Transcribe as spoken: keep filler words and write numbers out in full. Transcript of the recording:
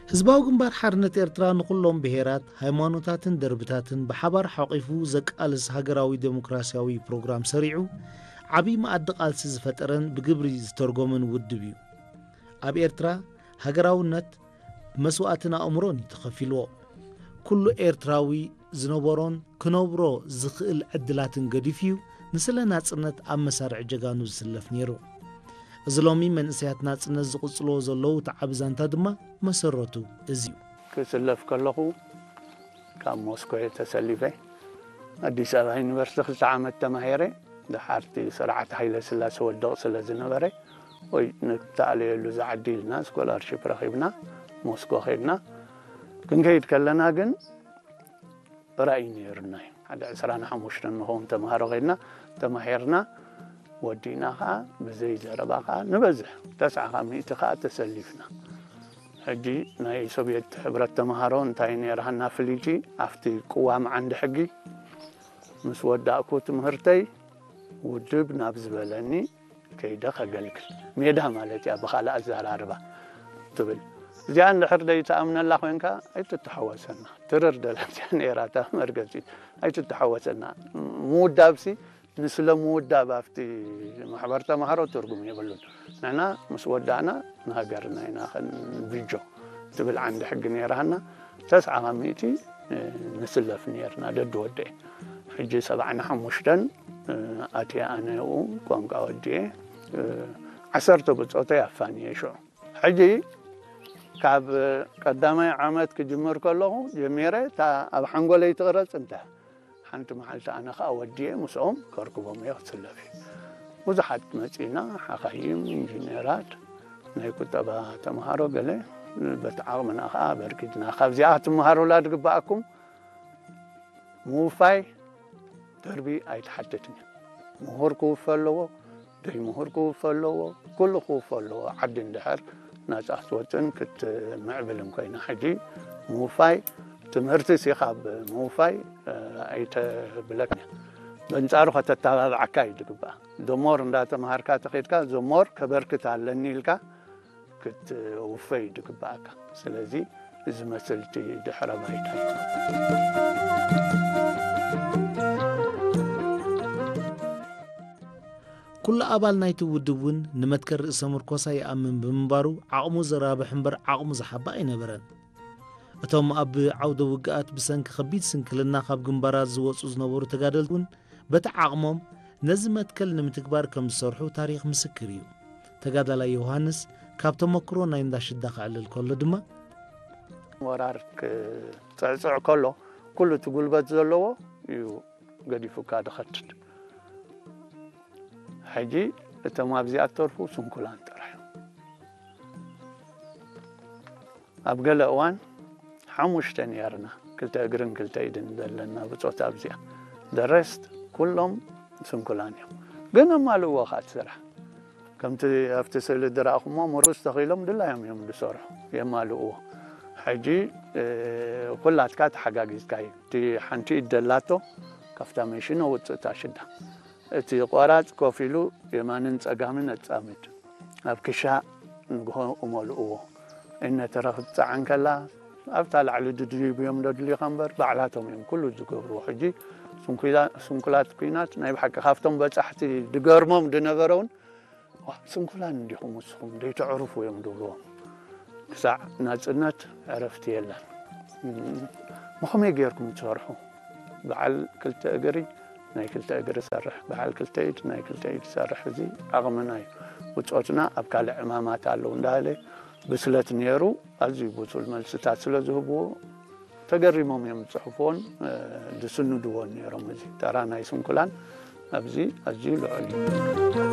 ህዝባዊ ግንባር ሓርነት ኤርትራ ንኩሎም ብሄራት ሃይማኖታትን ደርብታትን ብሓባር ሓቂፉ ዘቃልስ ሃገራዊ ዴሞክራሲያዊ ፕሮግራም ሰሪዑ ዓብይ ማዕዲ ቃልሲ ዝፈጠረን ብግብሪ ዝተርጎመን ውድብ እዩ ኣብ ኤርትራ ሃገራውነት መስዋዕትና ኣእምሮን ተኸፊልዎ ኩሉ ኤርትራዊ ዝነበሮን ክነብሮ ዝኽእል ዕድላትን ገዲፍዩ ንስለ ናጽነት ኣብ መሳርዕ ጀጋኑ ዝስለፍ ነይሩ እዝሎሚ መንእሰያት ናጽነት ዝቕጽሎ ዘለዉ ተዓብዛንታ ድማ መሰረቱ እዚዩ ክስለፍ ከለኹ ካብ ሞስኮ ተሰሊፈ ኣዲስ ኣበባ ዩኒቨርሲቲ ክልተ ዓመት ተማሂረ ድሓርቲ ስርዓት ሃይለ ስላሴ ወድቕ ስለ ዝነበረ ወይ ንተኣለየሉ ዝዓዲልና ስኮላርሺፕ ረኺብና ሞስኮ ኸድና ክንከይድ ከለና ግን ራእይ ነይሩና ሓደ عشرين وخمسة ንኾን ተማሃሮ ኸድና ተማሂርና ወዲና ኸዓ ብዘይ ዘረባ ኸዓ ንበዝሕ ተስዓኻ ሚእቲ ኸዓ ተሰሊፍና ሕጂ ናይ ሶቪየት ሕብረት ተማሃሮ እንታይ ነይርሃና ፍልይቲ ኣፍቲ ቅዋም ዓንዲ ሕጊ ምስ ወዳእኩ ትምህርተይ ውድብ ናብ ዝበለኒ ከይደ ኸገልግል ሜዳ ማለት እያ ብኻልእ ኣዘራርባ ትብል እዚኣ እንድሕር ደይተኣምነላ ኮይንካ ኣይትተሓወሰና ትርር ደለምትያ ነይራታ መርገፂ ኣይትተሓወሰና ምውዳብሲ ንስለ ምውዳብ ኣፍቲ ማሕበር ተማሃሮ ትርጉም የብሉን ንሕና ምስ ወዳእና ንሃገርና ኢና ክንብጆ ትብል ዓንዲ ሕጊ ነይርሃና ተስዓኻ ሚእቲ ንስለፍ ነይርና ደዲ ወደየ ሕጂ ሰብዓን ሓሙሽተን ኣትየ ኣነኡ ቋንቋ ወዲየ ዓሰርተ ብፆተይ ኣፋንየ ሽዑ ሕጂ ካብ ቀዳማይ ዓመት ክጅምር ከለኹ ጀሚረ ኣብ ሓንጎለይ ትቕረፅ እንታይ ሓንቲ መዓልቲ ኣነ ኸዓ ወዲየ ምስኦም ከርክቦም እየ ክስለፍ ብዙሓት መፂና ሓኻይም ኢንጂነራት ናይ ቁጠባ ተምሃሮ ገለ በቲ ዓቕምና ኸዓ በርኪትና ካብዚኣ ክትመሃሩላ ድግባኣኩም ምውፋይ ደርቢ ኣይተሓትትን ምሁር ክውፈ ኣለዎ ደይ ምሁር ክውፈ ኣለዎ ኩሉ ክውፈ ኣለዎ ዓዲ እንድሕር ናፃ ክትወፅን ክትምዕብልን ኮይና ሕጂ ምውፋይ ትምህርቲ ሲኻብ ምውፋይ ኣይተብለክን በንጻሩ ከተተባብዓካ እዩ ድግባእ ዶሞር እንዳተምሃርካ ተኸድካ ዞሞር ከበርክት ኣለኒ ኢልካ ክትውፈይ ድግባእካ ስለዚ እዚ መስልቲ ድሕረ ባይታ ኩሉ ኣባል ናይቲ ውድብን ንመትከር ርእሰ ምርኮሳ ይኣምን ብምንባሩ ዓቕሙ ዘራብሕ እምበር ዓቕሙ ዝሓባ ኣይነበረን እቶም ኣብ ዓውደ ውግኣት ብሰንኪ ከቢድ ስንክልና ካብ ግንባራት ዝወፁ ዝነበሩ ተጋደልትን በቲ ዓቕሞም ነዚ መትከል ንምትግባር ከም ዝሰርሑ ታሪክ ምስክር እዩ ተጋዳላይ ዮሃንስ ካብ ተመክሮ ናይ እንዳሽዳ ክዕልል ከሎ ድማ ወራር ክፅዕፅዕ ከሎ ኩሉ እቲ ጉልበት ዘለዎ እዩ ገዲፉካ ድኸትት ሕጂ እቶም ኣብዚኣ ተርፉ ስንኩላን ጥራሕ ኣብ ገለ እዋን ሓሙሽተ ነርና ክልተ እግርን ክልተ ኢድን ዘለና ብፆታ ኣብዚኣ ደረስት ኩሎም ስንኩላን እዮም ግን ኣማልእዎ ኸ ትስራሕ ከምቲ ኣብቲ ስእሊ ድረእኹሞ ምሩስ ተኺሎም ድላዮም እዮም ዝሰርሑ የማልእዎ ሕጂ ኩላትካ ተሓጋጊዝካ እዩ እቲ ሓንቲ ኢድ ደላቶ ካፍታ መሽኖ ውፅእታ ሽዳ እቲ ቆራፅ ኮፍ ኢሉ የማንን ፀጋምን ኣፃምድ ኣብ ክሻ ንግሆ እመልእዎ እነተረኽብ ፀዓን ከላ ኣብታ ላዕሊ ድድሪብዮም ደድልዩ ኸምበር ባዕላቶም እዮም ኩሉ ዝገብርዎ ሕጂ ስንኩላት ኩናት ናይ ብሓቂ ካብቶም በፃሕቲ ድገርሞም ድነበረውን ስንኩላን እንዲኹም ውስኹም ደይተዕርፉ እዮም ድብልዎም ክሳዕ ናፅነት ዕረፍቲ የለን መኸመይ ጌርኩም ትሰርሑ በዓል ክልተ እግሪ ናይ ክልተ እግሪ ሰርሕ በዓል ክልተ ኢድ ናይ ክልተ ኢድ ሰርሕ እዚ ዓቕምና እዩ ውፅኦትና ኣብ ካልእ ዕማማት ኣለዉ እንዳለ ብስለት ነይሩ ኣዝዩ ብፁል መልስታት ስለ ዝህብዎ ተገሪሞም እዮም ዝፅሕፍዎን ዝስንድዎን ነይሮም እዚ ተራ ናይ ስንኩላን ኣብዚ ኣዝዩ ልዑል እዩ